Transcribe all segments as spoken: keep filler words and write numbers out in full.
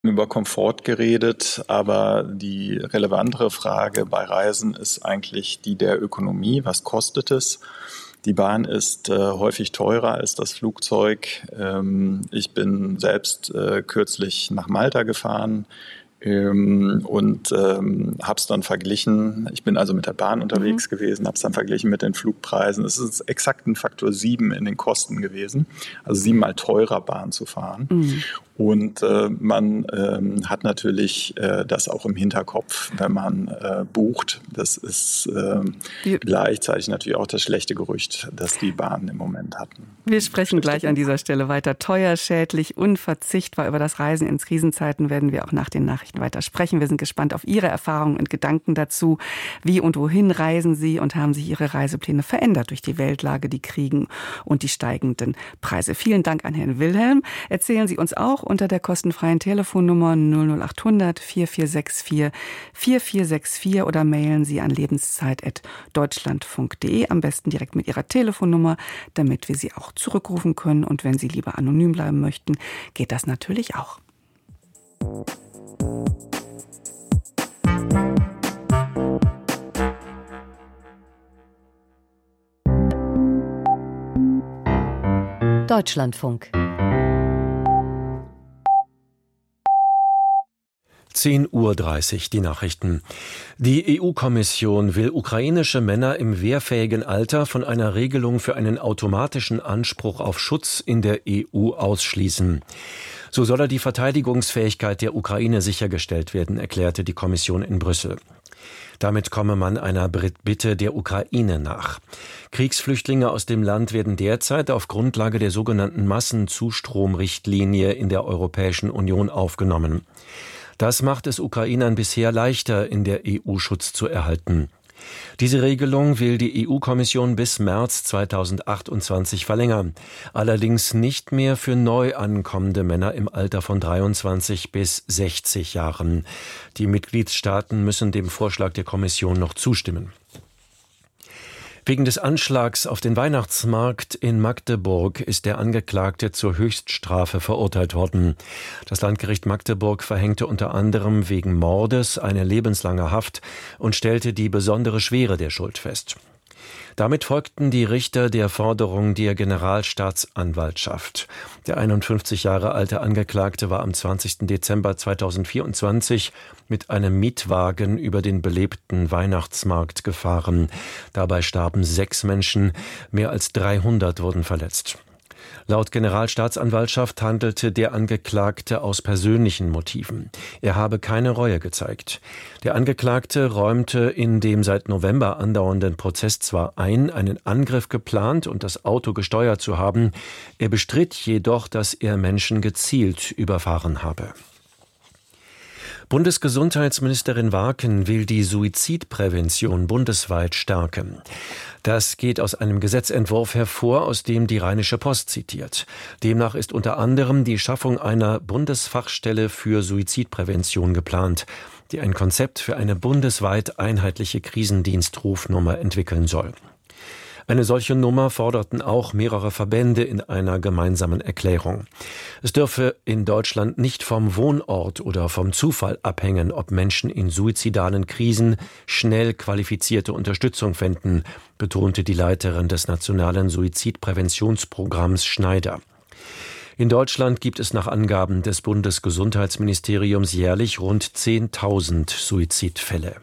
über Komfort geredet, aber die relevantere Frage bei Reisen ist eigentlich die der Ökonomie. Was kostet es? Die Bahn ist äh, häufig teurer als das Flugzeug. Ähm, ich bin selbst äh, kürzlich nach Malta gefahren ähm, und ähm, habe es dann verglichen. Ich bin also mit der Bahn unterwegs mhm. gewesen, habe es dann verglichen mit den Flugpreisen. Es ist exakt ein Faktor sieben in den Kosten gewesen, also siebenmal teurer Bahn zu fahren. Mhm. Und äh, man ähm, hat natürlich äh, das auch im Hinterkopf, wenn man äh, bucht. Das ist äh, gleichzeitig natürlich auch das schlechte Gerücht, das die Bahnen im Moment hatten. Wir sprechen gleich an dieser Stelle weiter. Teuer, schädlich, unverzichtbar. Über das Reisen in Krisenzeiten werden wir auch nach den Nachrichten weiter sprechen. Wir sind gespannt auf Ihre Erfahrungen und Gedanken dazu. Wie und wohin reisen Sie und haben sich Ihre Reisepläne verändert durch die Weltlage, die Kriegen und die steigenden Preise? Vielen Dank an Herrn Wilhelm. Erzählen Sie uns auch unter der kostenfreien Telefonnummer null null acht hundert vier vier sechs vier vier vier sechs vier oder mailen Sie an lebenszeit at deutschlandfunk punkt de, am besten direkt mit Ihrer Telefonnummer, damit wir Sie auch zurückrufen können. Und wenn Sie lieber anonym bleiben möchten, geht das natürlich auch. Deutschlandfunk. zehn Uhr dreißig, die Nachrichten. Die E U-Kommission will ukrainische Männer im wehrfähigen Alter von einer Regelung für einen automatischen Anspruch auf Schutz in der E U ausschließen. So solle die Verteidigungsfähigkeit der Ukraine sichergestellt werden, erklärte die Kommission in Brüssel. Damit komme man einer Bitte der Ukraine nach. Kriegsflüchtlinge aus dem Land werden derzeit auf Grundlage der sogenannten Massenzustromrichtlinie in der Europäischen Union aufgenommen. Das macht es Ukrainern bisher leichter, in der E U Schutz zu erhalten. Diese Regelung will die E U-Kommission bis März zweitausendachtundzwanzig verlängern. Allerdings nicht mehr für neu ankommende Männer im Alter von dreiundzwanzig bis sechzig Jahren. Die Mitgliedstaaten müssen dem Vorschlag der Kommission noch zustimmen. Wegen des Anschlags auf den Weihnachtsmarkt in Magdeburg ist der Angeklagte zur Höchststrafe verurteilt worden. Das Landgericht Magdeburg verhängte unter anderem wegen Mordes eine lebenslange Haft und stellte die besondere Schwere der Schuld fest. Damit folgten die Richter der Forderung der Generalstaatsanwaltschaft. Der einundfünfzig Jahre alte Angeklagte war am zwanzigsten Dezember zweitausendvierundzwanzig mit einem Mietwagen über den belebten Weihnachtsmarkt gefahren. Dabei starben sechs Menschen, mehr als dreihundert wurden verletzt. Laut Generalstaatsanwaltschaft handelte der Angeklagte aus persönlichen Motiven. Er habe keine Reue gezeigt. Der Angeklagte räumte in dem seit November andauernden Prozess zwar ein, einen Angriff geplant und das Auto gesteuert zu haben. Er bestritt jedoch, dass er Menschen gezielt überfahren habe. Bundesgesundheitsministerin Warken will die Suizidprävention bundesweit stärken. Das geht aus einem Gesetzentwurf hervor, aus dem die Rheinische Post zitiert. Demnach ist unter anderem die Schaffung einer Bundesfachstelle für Suizidprävention geplant, die ein Konzept für eine bundesweit einheitliche Krisendienstrufnummer entwickeln soll. Eine solche Nummer forderten auch mehrere Verbände in einer gemeinsamen Erklärung. Es dürfe in Deutschland nicht vom Wohnort oder vom Zufall abhängen, ob Menschen in suizidalen Krisen schnell qualifizierte Unterstützung finden, betonte die Leiterin des Nationalen Suizidpräventionsprogramms Schneider. In Deutschland gibt es nach Angaben des Bundesgesundheitsministeriums jährlich rund zehntausend Suizidfälle.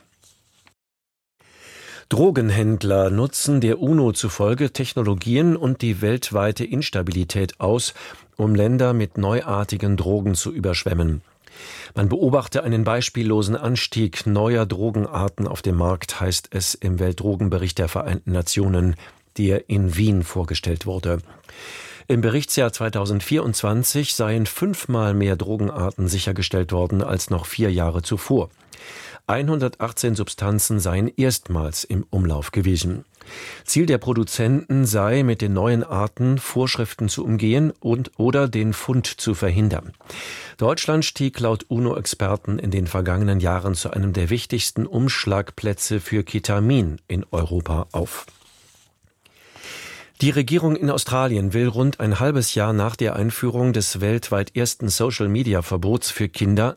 Drogenhändler nutzen der UNO zufolge Technologien und die weltweite Instabilität aus, um Länder mit neuartigen Drogen zu überschwemmen. Man beobachte einen beispiellosen Anstieg neuer Drogenarten auf dem Markt, heißt es im Weltdrogenbericht der Vereinten Nationen, der in Wien vorgestellt wurde. Im Berichtsjahr zweitausendvierundzwanzig seien fünfmal mehr Drogenarten sichergestellt worden als noch vier Jahre zuvor. hundertachtzehn Substanzen seien erstmals im Umlauf gewesen. Ziel der Produzenten sei, mit den neuen Arten Vorschriften zu umgehen und oder den Fund zu verhindern. Deutschland stieg laut UNO-Experten in den vergangenen Jahren zu einem der wichtigsten Umschlagplätze für Ketamin in Europa auf. Die Regierung in Australien will rund ein halbes Jahr nach der Einführung des weltweit ersten Social-Media-Verbots für Kinder